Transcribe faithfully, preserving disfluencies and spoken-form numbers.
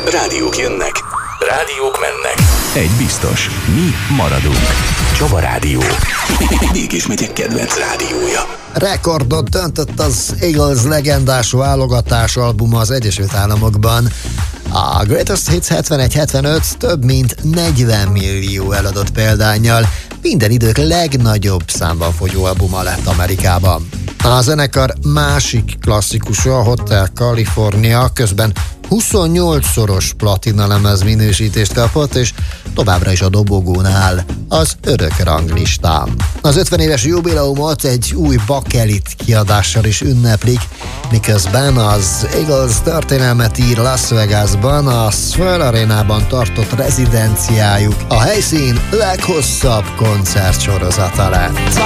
Rádiók jönnek, rádiók mennek. Egy biztos, mi maradunk. Csaba Rádió. Mégis megyek kedvenc rádiója. Rekordot döntött az Eagles legendás válogatás albuma az Egyesült Államokban. A Greatest Hits hetvenegy hetvenöt több mint negyven millió eladott példánnyal minden idők legnagyobb számban fogyó albuma lett Amerikában. A zenekar másik klasszikusa, a Hotel California közben huszonnyolcszoros platina lemez minősítést kapott, és továbbra is a dobogón áll az örök ranglistán. Az ötven éves jubileumot egy új bakelit kiadással is ünneplik, miközben az Eagles történelmet ír Las Vegasban, a Sphere Arénában tartott rezidenciájuk a helyszín leghosszabb koncertsorozata lett.